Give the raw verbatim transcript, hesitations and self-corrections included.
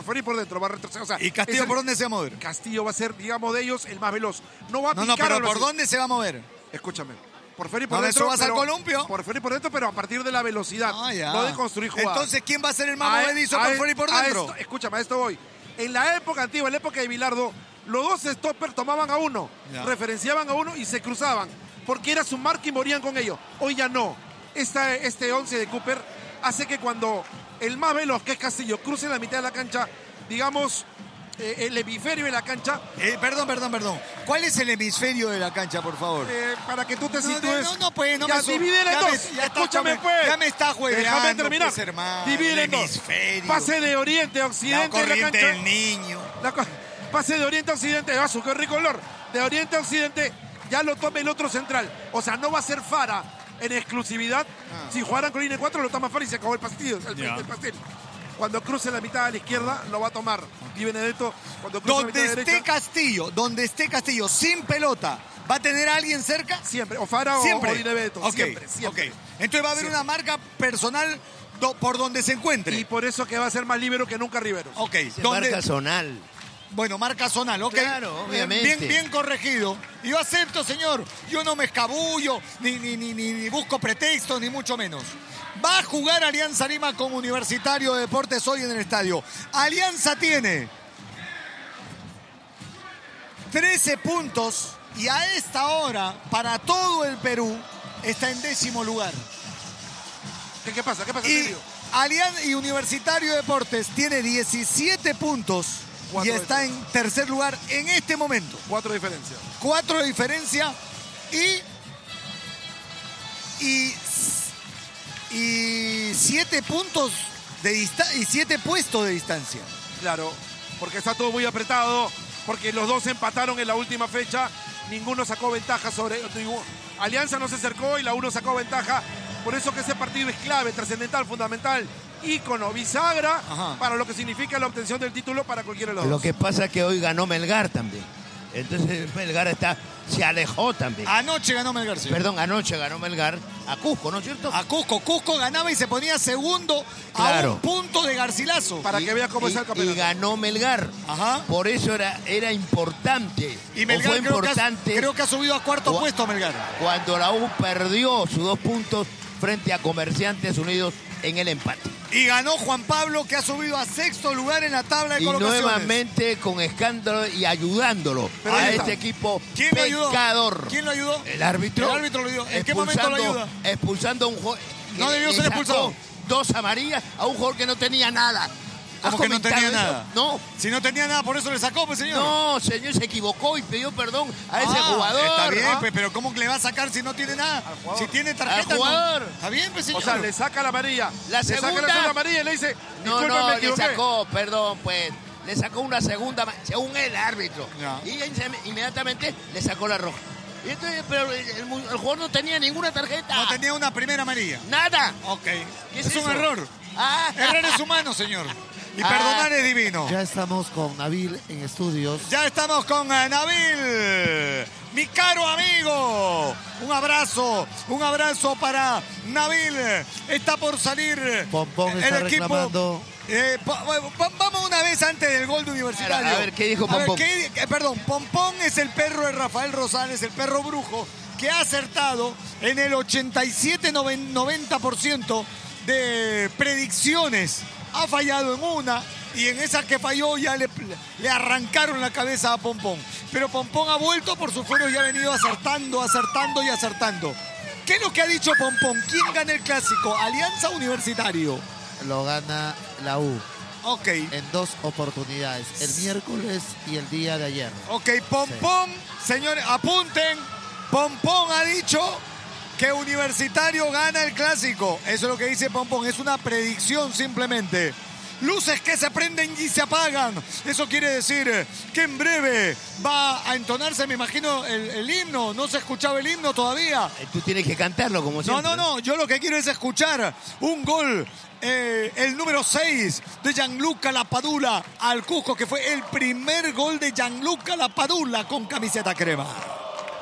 por fuera y por dentro, va a retroceder. O sea, ¿Y Castillo el, por dónde se va a mover? Castillo va a ser, digamos, de ellos el más veloz. No va a No, picar no, pero a los... ¿por dónde se va a mover? Escúchame. Por fuera y por ¿No dentro. eso vas al pero- columpio? Por fuera y por dentro, pero a partir de la velocidad. Ah, ya. No de construir jugadas. Entonces, ¿quién va a ser el más A- movedizo a- por fuera y por a dentro? esto- escúchame, a esto voy. En la época antigua, en la época de Bilardo, los dos stoppers tomaban a uno, Ya. referenciaban a uno y se cruzaban, porque era su marca y morían con ello. Hoy ya no. Esta, este once de Cooper hace que cuando el más veloz, que es Castillo, cruce la mitad de la cancha, digamos, eh, el hemisferio de la cancha, Eh, perdón, perdón, perdón. ¿Cuál es el hemisferio de la cancha, por favor? eh, para que tú te No, sitúes. no, no, pues, no ya me su- dividen en ya me- dos. ya está, Escúchame, ya me- pues. ya me está hueveando, Déjame terminar. pues, hermano, Dividen en el dos. hemisferio. Pase de oriente a La occidente en la corriente cancha. del niño. La co- pase de oriente a occidente, ah, su qué rico olor. De oriente a occidente, ya lo tome el otro central. O sea, no va a ser Fara en exclusividad. Si jugaran con línea cuatro, lo toma Fara y se acabó el pastillo, el, Ya. el pastel. Cuando cruce la mitad a la izquierda, lo va a tomar Di Benedetto. Cuando cruce la Donde mitad a la esté derecha, Castillo, donde esté Castillo, sin pelota, ¿va a tener a alguien cerca? siempre. O Fara o- Siempre. o Di Benedetto. Ok, Siempre, siempre. ok. Entonces va a haber Siempre. una marca personal do- por donde se encuentre. Y por eso que va a ser más libero que nunca Riveros. Ok, Se ¿dónde? marca zonal. Bueno, marca zonal, ok. Claro, obviamente. Bien, bien corregido. Y yo acepto, señor. Yo no me escabullo, ni, ni, ni, ni, ni busco pretextos, ni mucho menos. Va a jugar Alianza Lima con Universitario de Deportes hoy en el estadio. Alianza tiene trece puntos y a esta hora, para todo el Perú, está en décimo lugar. ¿Qué, qué pasa? ¿Qué pasa, Y, Silvio? Alianza y Universitario de Deportes tiene diecisiete puntos y Cuatro está de en tercer lugar en este momento. Cuatro diferencias. Cuatro de diferencia y, y, y siete puntos de distancia y siete puestos de distancia. Claro, porque está todo muy apretado, porque los dos empataron en la última fecha, ninguno sacó ventaja sobre... ningún- Alianza no se acercó y la uno sacó ventaja, por eso que ese partido es clave, trascendental, fundamental, ícono, bisagra, Ajá. para lo que significa la obtención del título para cualquiera de los Lo dos. que pasa es que hoy ganó Melgar también. Entonces Melgar está, se alejó también. Anoche ganó Melgar, señor. Perdón, anoche ganó Melgar a Cusco, ¿no es cierto? A Cusco. Cusco ganaba y se ponía segundo a Claro. un punto de Garcilaso. Para que veas cómo y, está el y campeonato. ganó Melgar. Ajá. Por eso era, era importante. Y o Melgar fue creo, que ha, importante creo que ha subido a cuarto Gua- puesto Melgar. cuando la U perdió sus dos puntos frente a Comerciantes Unidos en el empate. Y ganó Juan Pablo, que ha subido a sexto lugar en la tabla de Y colocaciones. nuevamente con escándalo y ayudándolo Pero a ahí está. este equipo ¿Quién lo ayudó? pecador. ¿Quién lo ayudó? El árbitro. El árbitro lo ayudó. ¿En qué momento lo Expulsando- ayuda? Expulsando a un jugador. No debió ser expulsado. Dos amarillas a un jugador que no tenía nada. ¿Has ¿Cómo que no comentado tenía eso? nada? No. Si no tenía nada, por eso le sacó, pues, señor. No, señor, se equivocó y pidió perdón a ese Ah, jugador. Está bien, ¿ah? pues, pero ¿cómo que le va a sacar si no tiene nada? jugador. Si tiene tarjeta, Al jugador. no. Está bien, pues, O señor. sea, le saca la amarilla. La le saca segunda. la segunda amarilla y le dice, No, disculpe, no, me le equivoqué. sacó, perdón, pues. Le sacó una segunda, ma- según el árbitro. Ya. Y inse- inmediatamente le sacó la roja. Y entonces, pero el, el mu- el jugador no tenía ninguna tarjeta. No tenía una primera amarilla. Nada. Ok. ¿Qué es es un eso? error. Ah. Errores humanos, señor. Y Ah. perdonar es divino. Ya estamos con Nabil en estudios. Ya estamos con eh, Nabil, mi caro amigo. Un abrazo, un abrazo para Nabil. Está por salir Pompón el está equipo. reclamando. Eh, po- va- vamos una vez antes del gol de Universitario. A ver, ¿qué dijo A ver, Pompón? ¿qué- eh, perdón, Pompón es el perro de Rafael Rosales, el perro brujo, que ha acertado en el ochenta y siete noventa por ciento de predicciones. Ha fallado en una y en esa que falló ya le, le arrancaron la cabeza a Pompón. Pero Pompón ha vuelto por sus fueros y ha venido acertando, acertando y acertando. ¿Qué es lo que ha dicho Pompón? ¿Quién gana el clásico? ¿Alianza o Universitario? Lo gana la U Ok. en dos oportunidades, el miércoles y el día de ayer. Ok, Pompón, señores, apunten. Pompón ha dicho que Universitario gana el clásico. Eso es lo que dice Pompón, es una predicción simplemente. Luces que se prenden y se apagan. Eso quiere decir que en breve va a entonarse, me imagino, el, el himno. No se escuchaba el himno todavía. Eh, Tú tienes que cantarlo como No, siempre. no, no. Yo lo que quiero es escuchar un gol, eh, el número seis de Gianluca Lapadula al Cusco, que fue el primer gol de Gianluca Lapadula con camiseta crema.